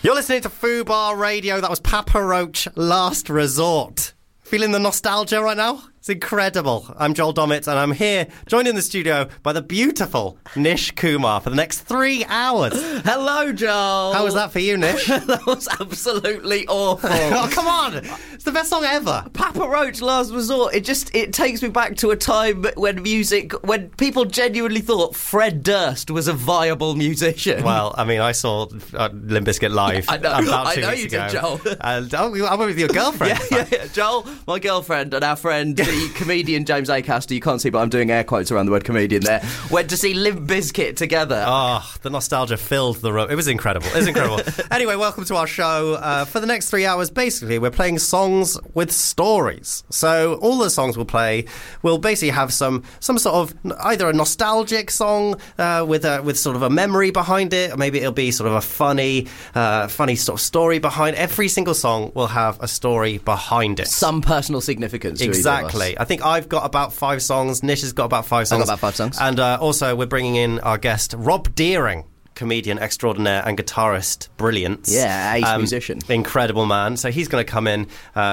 You're listening to Fubar Radio. That was Papa Roach, Last Resort. Feeling the nostalgia right now? It's incredible. I'm Joel Dommett, and I'm here, joined in the studio by the beautiful Nish Kumar for the next 3 hours. Hello, Joel. How was that for you, Nish? That was absolutely awful. Oh, come on. It's the best song ever. Papa Roach, Last Resort. It takes me back to a time when people genuinely thought Fred Durst was a viable musician. Well, I mean, I saw Limp Bizkit live about 2 weeks ago. Did, Joel. And I went with your girlfriend. Yeah. Joel, my girlfriend, and our friend, the comedian James Acaster, you can't see, but I'm doing air quotes around the word comedian there, went to see Limp Bizkit together. Oh, the nostalgia filled the room. It was incredible. Anyway, welcome to our show. For the next 3 hours, basically, we're playing songs with stories. So all the songs we'll play will basically have some sort of either a nostalgic song with sort of a memory behind it, or maybe it'll be sort of a funny sort of story behind. Every single song will have a story behind it. Some personal significance. Exactly. I think I've got about 5 songs. Nish has got about 5 songs. I've got about 5 songs. And also we're bringing in our guest, Rob Deering, comedian extraordinaire and guitarist brilliance. Yeah, ace musician. Incredible man. So he's going to come in